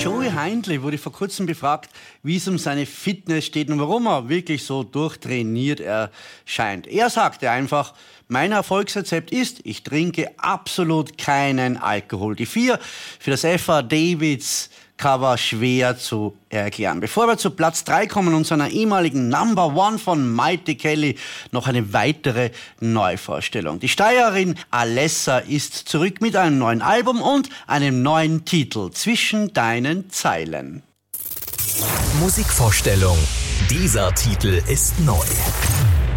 Joey Heindl wurde vor kurzem befragt, wie es um seine Fitness steht und warum er wirklich so durchtrainiert erscheint. Er sagte einfach, mein Erfolgsrezept ist, ich trinke absolut keinen Alkohol. Die 4 für das F.A. Davids Cover schwer zu erklären. Bevor wir zu Platz 3 kommen und zu einer ehemaligen Number One von Maite Kelly, noch eine weitere Neuvorstellung. Die Steirerin Alessa ist zurück mit einem neuen Album und einem neuen Titel, Zwischen deinen Zeilen. Musikvorstellung. Dieser Titel ist neu.